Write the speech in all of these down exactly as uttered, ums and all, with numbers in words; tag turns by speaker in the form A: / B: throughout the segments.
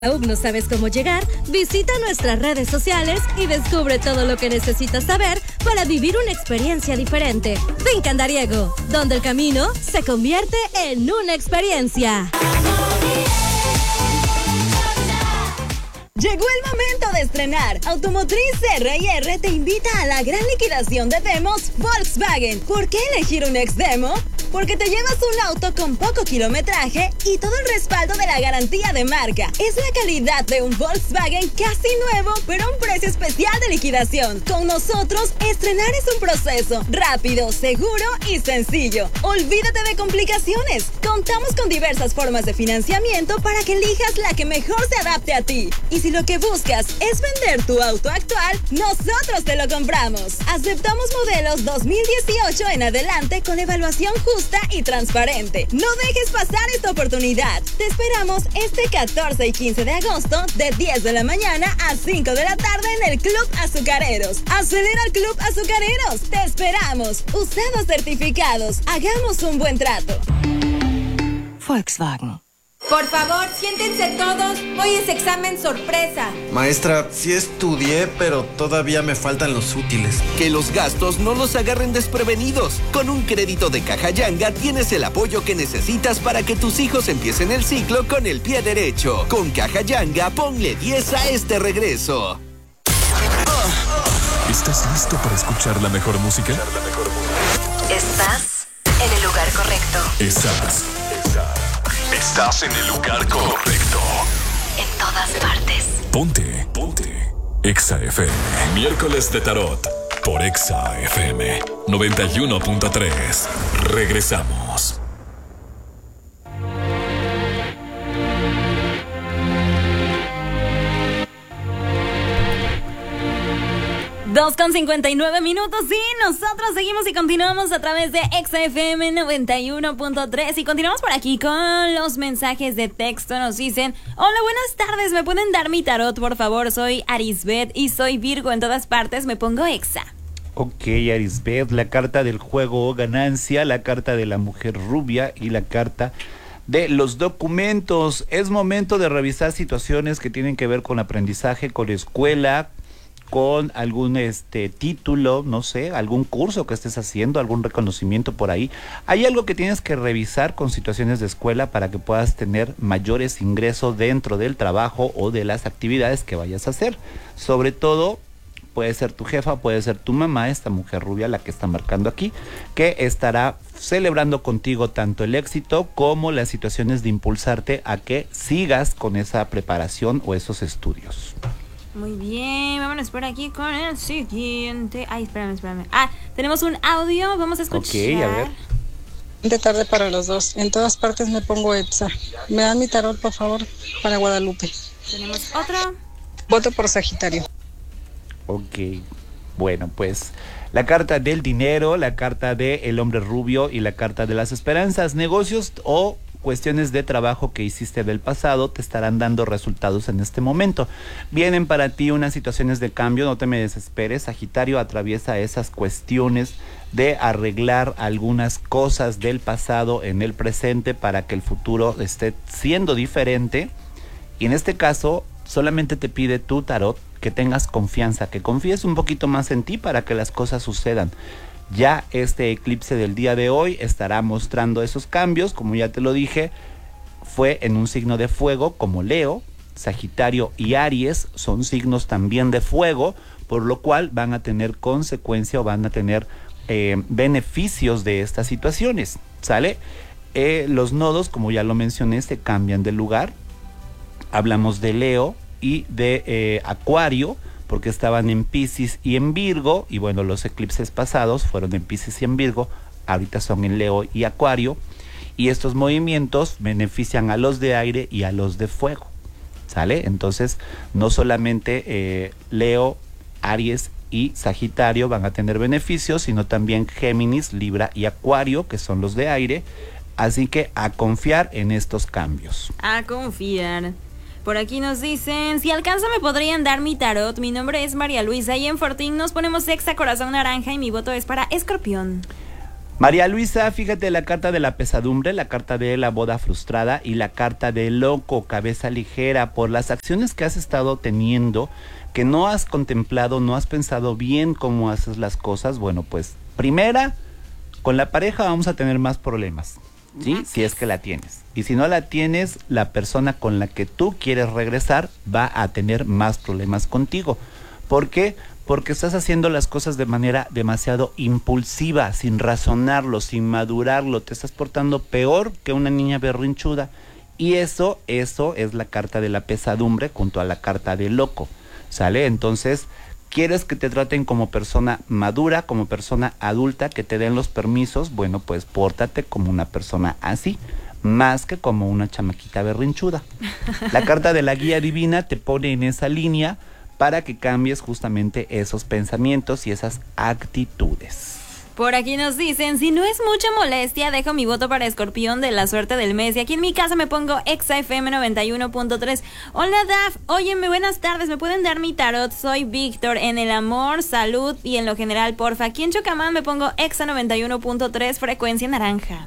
A: ¿Aún no sabes cómo llegar? Visita nuestras redes sociales y descubre todo lo que necesitas saber para vivir una experiencia diferente. Finca Andariego, donde el camino se convierte en una experiencia.
B: Llegó el momento de estrenar. Automotriz R y R te invita a la gran liquidación de demos Volkswagen. ¿Por qué elegir un ex demo? Porque te llevas un auto con poco kilometraje y todo el respaldo de la garantía de marca. Es la calidad de un Volkswagen casi nuevo, pero a un precio especial de liquidación. Con nosotros, estrenar es un proceso rápido, seguro y sencillo. Olvídate de complicaciones. Contamos con diversas formas de financiamiento para que elijas la que mejor se adapte a ti. Y si lo que buscas es vender tu auto actual, nosotros te lo compramos. Aceptamos modelos dos mil dieciocho en adelante con evaluación justa y transparente. No dejes pasar esta oportunidad. Te esperamos este catorce y quince de agosto de diez de la mañana a cinco de la tarde en el Club Azucareros. Acelera al Club Azucareros. Te esperamos. Usados certificados. Hagamos un buen trato.
C: Volkswagen.
D: Por favor, siéntense todos. Hoy es examen sorpresa.
E: Maestra, sí estudié, pero todavía me faltan los útiles.
F: Que los gastos no los agarren desprevenidos. Con un crédito de Caja Yanga tienes el apoyo que necesitas para que tus hijos empiecen el ciclo con el pie derecho. Con Caja Yanga, ponle diez a este regreso.
G: ¿Estás listo para escuchar la mejor música?
C: Estás en el lugar correcto.
G: Estás. Estás en el lugar correcto.
C: En todas partes.
G: Ponte, ponte. Exa F M. Miércoles de Tarot. Por Exa F M. noventa y uno punto tres. Regresamos.
A: dos con cincuenta y nueve minutos y nosotros seguimos y continuamos a través de Exa F M noventa y uno punto tres y continuamos por aquí con los mensajes de texto. Nos dicen: hola, buenas tardes, ¿me pueden dar mi tarot, por favor? Soy Arisbet y soy Virgo, en todas partes me pongo Exa.
H: Ok, Arisbet, la carta del juego ganancia, la carta de la mujer rubia y la carta de los documentos. Es momento de revisar situaciones que tienen que ver con aprendizaje, con escuela, con algún este título, no sé, algún curso que estés haciendo, algún reconocimiento por ahí. Hay algo que tienes que revisar con situaciones de escuela para que puedas tener mayores ingresos dentro del trabajo o de las actividades que vayas a hacer. Sobre todo, puede ser tu jefa, puede ser tu mamá, esta mujer rubia, la que está marcando aquí, que estará celebrando contigo tanto el éxito como las situaciones de impulsarte a que sigas con esa preparación o esos estudios.
A: Muy bien, vámonos por aquí con el siguiente. Ay, espérame, espérame. Ah, tenemos un audio, vamos a escuchar.
H: Ok, a ver.
I: De tarde para los dos. En todas partes me pongo Exa. ¿Me dan mi tarot, por favor, para Guadalupe?
A: Tenemos otro.
I: Voto por Sagitario.
H: Ok, bueno, pues la carta del dinero, la carta de el hombre rubio y la carta de las esperanzas, negocios o cuestiones de trabajo que hiciste del pasado te estarán dando resultados en este momento. Vienen para ti unas situaciones de cambio, no te me desesperes. Sagitario atraviesa esas cuestiones de arreglar algunas cosas del pasado en el presente para que el futuro esté siendo diferente. Y en este caso, solamente te pide tu tarot que tengas confianza, que confíes un poquito más en ti para que las cosas sucedan. Ya este eclipse del día de hoy estará mostrando esos cambios, como ya te lo dije, fue en un signo de fuego como Leo, Sagitario y Aries son signos también de fuego, por lo cual van a tener consecuencia o van a tener eh, beneficios de estas situaciones, ¿sale? Eh, los nodos, como ya lo mencioné, se cambian de lugar. Hablamos de Leo y de eh, Acuario, porque estaban en Piscis y en Virgo, y bueno, los eclipses pasados fueron en Piscis y en Virgo, ahorita son en Leo y Acuario, y estos movimientos benefician a los de aire y a los de fuego, ¿sale? Entonces, no solamente eh, Leo, Aries y Sagitario van a tener beneficios, sino también Géminis, Libra y Acuario, que son los de aire, así que a confiar en estos cambios.
A: A confiar. Por aquí nos dicen: si alcanza me podrían dar mi tarot, mi nombre es María Luisa y en Fortín nos ponemos Exa Corazón Naranja y mi voto es para Escorpión.
H: María Luisa, fíjate la carta de la pesadumbre, la carta de la boda frustrada y la carta de loco, cabeza ligera, por las acciones que has estado teniendo, que no has contemplado, no has pensado bien cómo haces las cosas. Bueno, pues primera, con la pareja vamos a tener más problemas, ¿sí? Gracias. Si es que la tienes. Y si no la tienes, la persona con la que tú quieres regresar va a tener más problemas contigo. ¿Por qué? Porque estás haciendo las cosas de manera demasiado impulsiva, sin razonarlo, sin madurarlo. Te estás portando peor que una niña berrinchuda. Y eso, eso es la carta de la pesadumbre junto a la carta de loco, ¿sale? Entonces, ¿quieres que te traten como persona madura, como persona adulta, que te den los permisos? Bueno, pues pórtate como una persona así, más que como una chamaquita berrinchuda. La carta de la guía divina te pone en esa línea para que cambies justamente esos pensamientos y esas actitudes.
A: Por aquí nos dicen, si no es mucha molestia, dejo mi voto para Escorpión de la suerte del mes. Y aquí en mi casa me pongo Exa F M noventa y uno punto tres. Hola Daf, óyeme, buenas tardes, ¿me pueden dar mi tarot? Soy Víctor, en el amor, salud y en lo general, porfa. Aquí en Chocamán me pongo Exa noventa y uno punto tres, frecuencia naranja.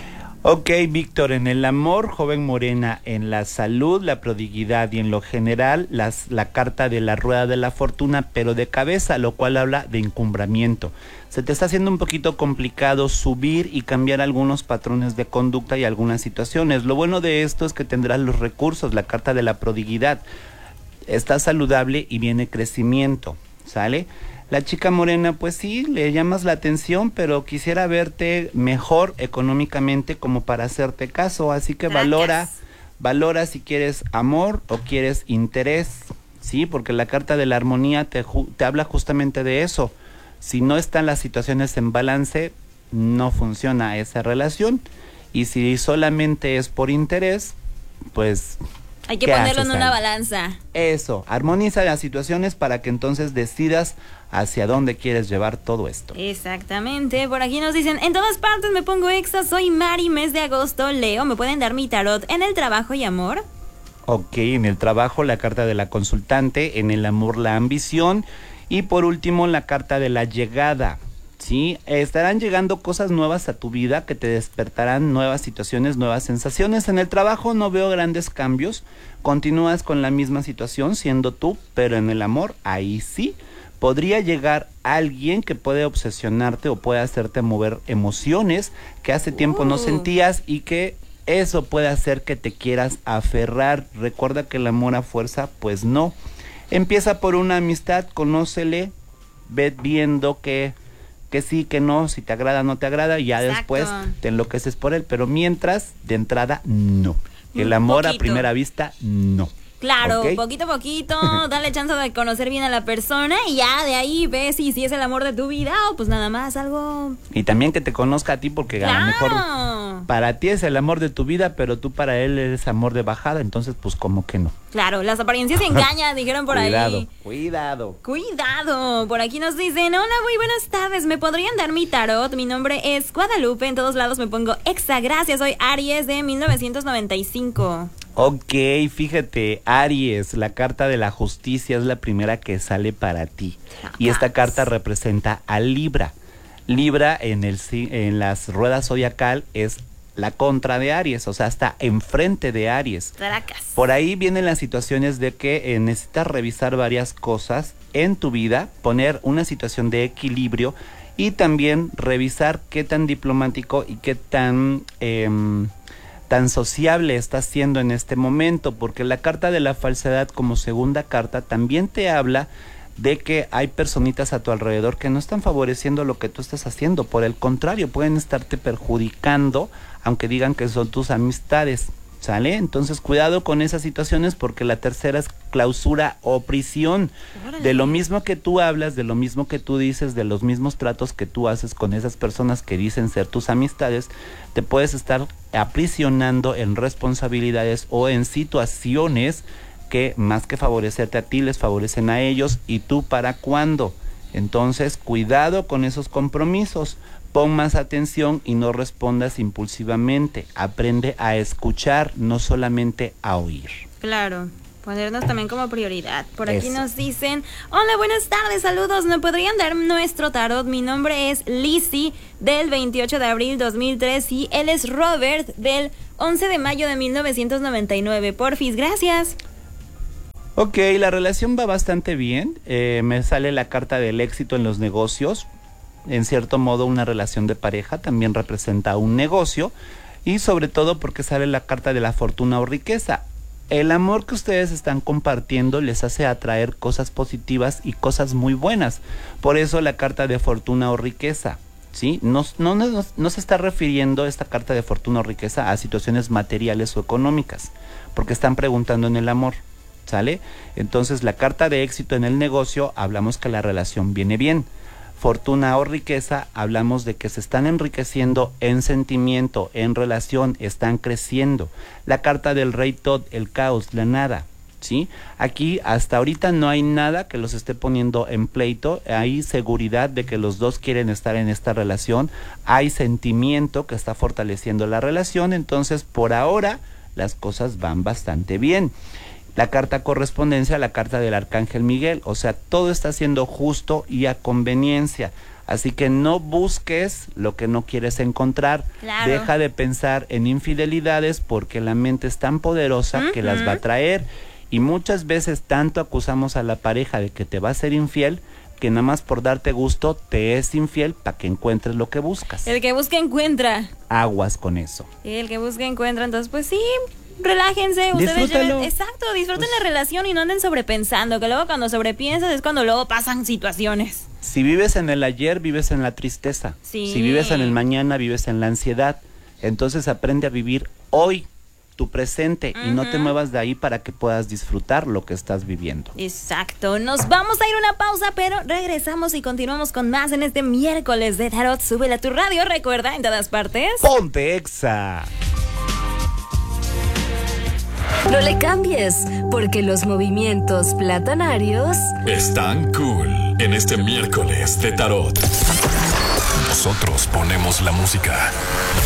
H: Ok, Víctor, en el amor, joven morena, en la salud, la prodigidad y en lo general, las, la carta de la rueda de la fortuna, pero de cabeza, lo cual habla de encumbramiento. Se te está haciendo un poquito complicado subir y cambiar algunos patrones de conducta y algunas situaciones. Lo bueno de esto es que tendrás los recursos, la carta de la prodigidad. Está saludable y viene crecimiento, ¿sale? La chica morena, pues sí, le llamas la atención, pero quisiera verte mejor económicamente como para hacerte caso, así que Gracias. valora, valora si quieres amor o quieres interés, sí, porque la carta de la armonía te, te habla justamente de eso. Si no están las situaciones en balance, no funciona esa relación, y si solamente es por interés, pues
A: hay que ponerlo en una balanza.
H: Eso, armoniza las situaciones para que entonces decidas hacia dónde quieres llevar todo esto.
A: Exactamente, por aquí nos dicen, en todas partes me pongo Exa, soy Mari, mes de agosto, Leo, ¿me pueden dar mi tarot en el trabajo y amor?
H: Ok, en el trabajo la carta de la consultante, en el amor la ambición y por último la carta de la llegada. Sí, estarán llegando cosas nuevas a tu vida que te despertarán nuevas situaciones, nuevas sensaciones. En el trabajo no veo grandes cambios, continúas con la misma situación siendo tú, pero en el amor, ahí sí, podría llegar alguien que puede obsesionarte o puede hacerte mover emociones que hace tiempo uh. no sentías y que eso puede hacer que te quieras aferrar. Recuerda que el amor a fuerza, pues no. Empieza por una amistad, conócele, ve viendo que... que sí, que no, si te agrada, no te agrada, y ya Exacto. después te enloqueces por él, pero mientras, de entrada, no. El amor poquito. A primera vista, no.
A: Claro,
H: ¿Okay?
A: poquito a poquito, dale chance de conocer bien a la persona y ya de ahí ves si, si es el amor de tu vida o pues nada más algo...
H: Y también que te conozca a ti porque claro. a lo mejor para ti es el amor de tu vida, pero tú para él eres amor de bajada, entonces pues como que no.
A: Claro, las apariencias engañan, dijeron por
H: cuidado,
A: ahí.
H: Cuidado,
A: cuidado. Por aquí nos dicen, hola, muy buenas tardes, ¿me podrían dar mi tarot? Mi nombre es Guadalupe, en todos lados me pongo Exa, gracias, soy Aries de mil novecientos noventa y cinco.
H: Ok, fíjate, Aries, la carta de la justicia es la primera que sale para ti. Y esta carta representa a Libra. Libra en, el, en las ruedas zodiacal es la contra de Aries, o sea, está enfrente de Aries.
A: Caracas.
H: Por ahí vienen las situaciones de que eh, necesitas revisar varias cosas en tu vida, poner una situación de equilibrio y también revisar qué tan diplomático y qué tan... Eh, tan sociable estás siendo en este momento, porque la carta de la falsedad como segunda carta también te habla de que hay personitas a tu alrededor que no están favoreciendo lo que tú estás haciendo, por el contrario, pueden estarte perjudicando, aunque digan que son tus amistades, ¿sale? Entonces cuidado con esas situaciones porque la tercera es clausura o prisión. ¡Órale! De lo mismo que tú hablas, de lo mismo que tú dices, de los mismos tratos que tú haces con esas personas que dicen ser tus amistades, te puedes estar aprisionando en responsabilidades o en situaciones que más que favorecerte a ti les favorecen a ellos y tú para cuándo. Entonces cuidado con esos compromisos. Pon más atención y no respondas impulsivamente. Aprende a escuchar, no solamente a oír.
A: Claro. Ponernos también como prioridad. Por aquí
H: Eso.
A: nos dicen: hola, buenas tardes, saludos. ¿Me podrían dar nuestro tarot? Mi nombre es Lizzy, del veintiocho de abril dos mil tres, y él es Robert, del once de mayo de mil novecientos noventa y nueve. Porfis, gracias.
H: Ok, la relación va bastante bien. Eh, me sale la carta del éxito en los negocios. En cierto modo, una relación de pareja también representa un negocio. Y sobre todo porque sale la carta de la fortuna o riqueza. El amor que ustedes están compartiendo les hace atraer cosas positivas y cosas muy buenas. Por eso la carta de fortuna o riqueza, ¿sí? No, no, no, no se está refiriendo esta carta de fortuna o riqueza a situaciones materiales o económicas, porque están preguntando en el amor, ¿sale? Entonces la carta de éxito en el negocio, hablamos que la relación viene bien. Fortuna o riqueza, hablamos de que se están enriqueciendo en sentimiento, en relación, están creciendo. La carta del rey Tod, el caos, la nada, ¿sí? Aquí hasta ahorita no hay nada que los esté poniendo en pleito, hay seguridad de que los dos quieren estar en esta relación, hay sentimiento que está fortaleciendo la relación, entonces por ahora las cosas van bastante bien. La carta correspondencia a la carta del Arcángel Miguel, o sea, todo está siendo justo y a conveniencia, así que no busques lo que no quieres encontrar.
A: Claro.
H: Deja de pensar en infidelidades porque la mente es tan poderosa uh-huh. que las va a traer, y muchas veces tanto acusamos a la pareja de que te va a ser infiel, que nada más por darte gusto te es infiel para que encuentres lo que buscas.
A: El que busca encuentra.
H: Aguas con eso.
A: El que busca encuentra, entonces pues sí, relájense, ustedes lleven, exacto, disfruten pues, la relación y no anden sobrepensando, que luego cuando sobrepiensas es cuando luego pasan situaciones.
H: Si vives en el ayer, vives en la tristeza.
A: Sí.
H: Si vives en el mañana, vives en la ansiedad. Entonces aprende a vivir hoy, tu presente, uh-huh. y no te muevas de ahí para que puedas disfrutar lo que estás viviendo.
A: Exacto, nos vamos a ir a una pausa, pero regresamos y continuamos con más en este miércoles de Tarot. Súbele a tu radio, recuerda, en todas partes.
H: Ponte Exa.
C: No le cambies, porque los movimientos platanarios
G: están cool en este miércoles de Tarot. Nosotros ponemos la música.